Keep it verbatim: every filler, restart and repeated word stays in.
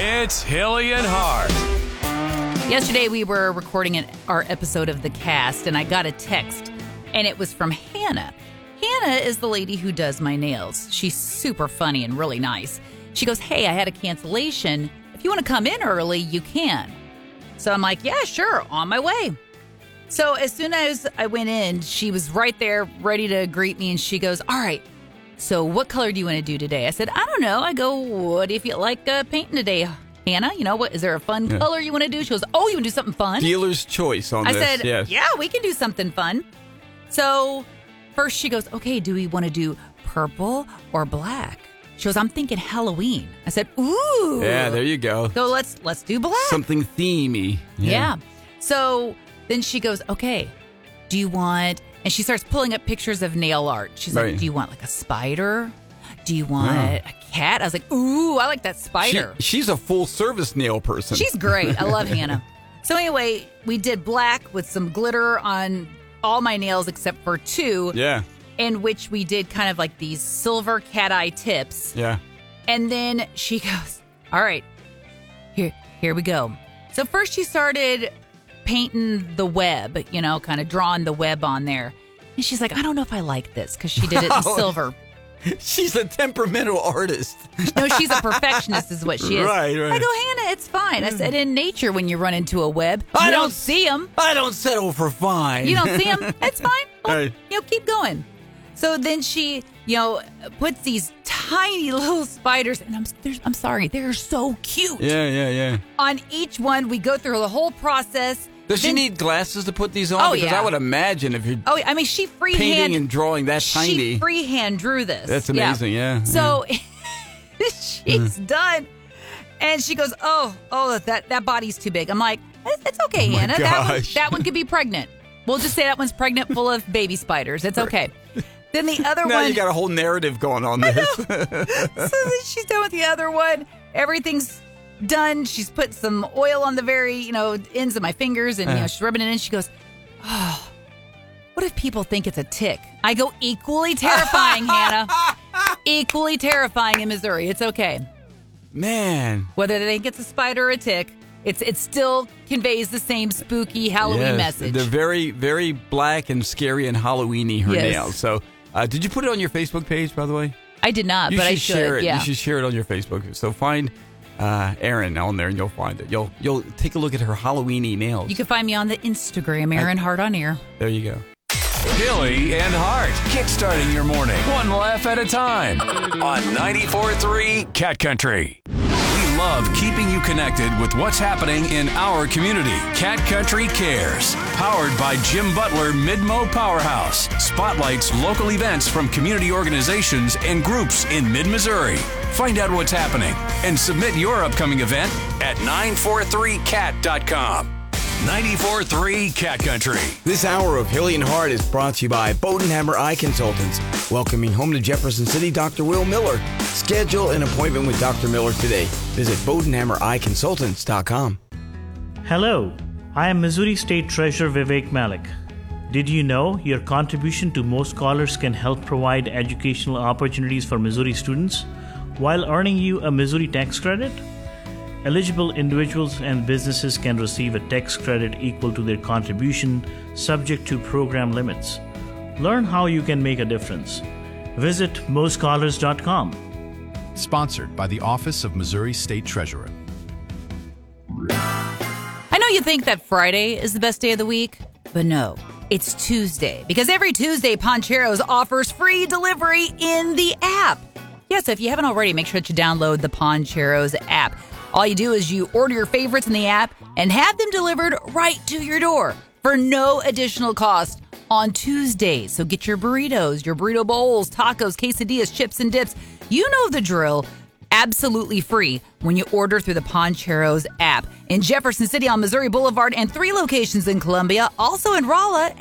It's Hilly and Hart. Yesterday we were recording an, our episode of The Cast, and I got a text, and it was from Hannah. Hannah is the lady who does my nails. She's super funny and really nice. She goes, hey, I had a cancellation. If you want to come in early, you can. So I'm like, yeah, sure, on my way. So as soon as I went in, she was right there ready to greet me, and she goes, all right, so what color do you want to do today? I said, I don't know. I go, what do you feel like uh, painting today, Hannah? You know, what is there a fun yeah. color you want to do? She goes, oh, you want to do something fun? Dealer's choice on I this. I said, yes. yeah, we can do something fun. So first she goes, okay, do we want to do purple or black? She goes, I'm thinking Halloween. I said, ooh. Yeah, there you go. So let's let's do black. Something themey. Yeah. yeah. So then she goes, okay, do you want, and she starts pulling up pictures of nail art. She's right. like, do you want like a spider? Do you want yeah. a cat? I was like, ooh, I like that spider. She, she's a full service nail person. She's great. I love Hannah. So anyway, we did black with some glitter on all my nails except for two. Yeah. In which we did kind of like these silver cat eye tips. Yeah. And then she goes, all right, here, here we go. So first she started painting the web, you know, kind of drawing the web on there. And she's like, I don't know if I like this because she did it in silver. She's a temperamental artist. No, she's a perfectionist is what she is. Right, right. I go, Hannah, it's fine. I said, in nature, when you run into a web, you I don't, don't see them. I don't settle for fine. You don't see them. It's fine. Well, right. You know, keep going. So then she, you know, puts these tiny little spiders, and I'm I'm sorry, they're so cute. Yeah, yeah, yeah. On each one, we go through the whole process. Does then, she need glasses to put these on? Oh, because yeah. I would imagine if you're oh, I mean, she freehand painting and drawing that tiny. She freehand drew this. That's amazing, yeah. yeah so yeah. she's mm. done, and she goes, "Oh, oh, that that body's too big." I'm like, "It's, it's okay, oh Hannah. That one, that one could be pregnant. We'll just say that one's pregnant, full of baby spiders. It's okay." Then the other now one. Now you got a whole narrative going on this. So then she's done with the other one. Everything's done. She's put some oil on the very, you know, ends of my fingers, and you know, she's rubbing it in. She goes, "Oh, what if people think it's a tick?" I go, "Equally terrifying, Hannah. Equally terrifying in Missouri. It's okay, man. Whether they think it's a spider or a tick, it's it still conveys the same spooky Halloween yes, message. They're very, very black and scary and Halloweeny. Her yes. nails. So, uh, did you put it on your Facebook page, by the way? I did not, you but should I should. Share it. Yeah. You should share it on your Facebook. So find uh, Erin on there, and you'll find it. You'll you'll take a look at her Halloweeny nails. You can find me on the Instagram, Erin Hart on Air. There you go. Hilly and Hart, kickstarting your morning, one laugh at a time, on ninety-four point three Cat Country. We love keeping you connected with what's happening in our community. Cat Country Cares, powered by Jim Butler Mid-Mo Powerhouse, spotlights local events from community organizations and groups in mid-Missouri. Find out what's happening and submit your upcoming event at nine four three cat dot com. ninety-four point three Cat Country. This hour of Hilly and Hart is brought to you by Bodenhammer Eye Consultants. Welcoming home to Jefferson City, Doctor Will Miller. Schedule an appointment with Doctor Miller today. Visit Bodenhammer Eye Consultants dot com. Hello, I am Missouri State Treasurer Vivek Malik. Did you know your contribution to Mo Scholars can help provide educational opportunities for Missouri students while earning you a Missouri tax credit? Eligible individuals and businesses can receive a tax credit equal to their contribution, subject to program limits. Learn how you can make a difference. Visit Mo Scholars dot com. Sponsored by the Office of Missouri State Treasurer. I know you think that Friday is the best day of the week, but no, it's Tuesday. Because every Tuesday, Poncheros offers free delivery in the app. Yeah, so if you haven't already, make sure that you download the Poncheros app. All you do is you order your favorites in the app and have them delivered right to your door for no additional cost on Tuesdays. So get your burritos, your burrito bowls, tacos, quesadillas, chips, and dips. You know the drill. Absolutely free when you order through the Poncheros app. In Jefferson City on Missouri Boulevard and three locations in Columbia, also in Rolla